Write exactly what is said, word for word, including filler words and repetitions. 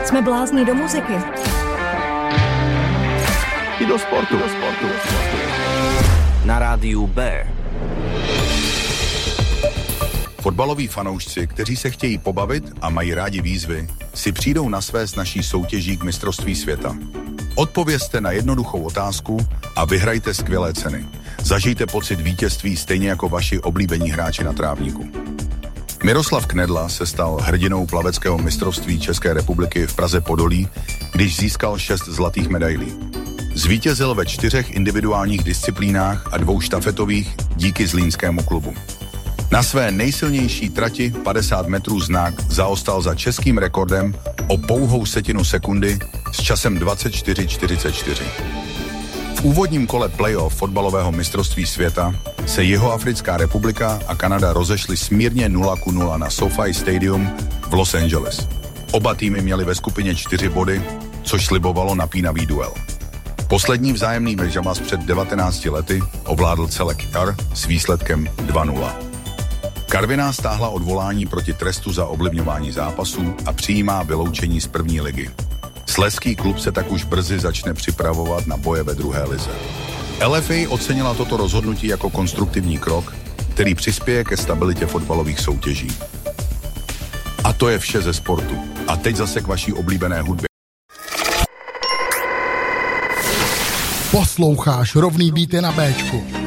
Jsme blázní do muziky. I do sportu. Do sportu. Na rádiu B. Fotbaloví fanoušci, kteří se chtějí pobavit a mají rádi výzvy, si přijdou na své s naší soutěží k mistrovství světa. Odpovězte na jednoduchou otázku a vyhrajte skvělé ceny. Zažijte pocit vítězství stejně jako vaši oblíbení hráči na trávníku. Miroslav Knedla se stal hrdinou plaveckého mistrovství České republiky v Praze Podolí, když získal šest zlatých medailí. Zvítězil ve čtyřech individuálních disciplínách a dvou štafetových díky zlínskému klubu. Na své nejsilnější trati padesát metrů znak zaostal za českým rekordem o pouhou setinu sekundy s časem dvacet čtyři čtyřicet čtyři. V úvodním kole playoff fotbalového mistrovství světa se Jihoafrická republika a Kanada rozešly smírně nula ku nula na SoFi Stadium v Los Angeles. Oba týmy měly ve skupině čtyři body, což slibovalo napínavý duel. Poslední vzájemný mežamaz před devatenácti lety ovládl celek jar s výsledkem dva nula. Karviná stáhla odvolání proti trestu za ovlivňování zápasů a přijímá vyloučení z první ligy. Slezský klub se tak už brzy začne připravovat na boje ve druhé lize. L F A ocenila toto rozhodnutí jako konstruktivní krok, který přispěje ke stabilitě fotbalových soutěží. A to je vše ze sportu. A teď zase k vaší oblíbené hudbě. Posloucháš Rovný beaty na Béčku.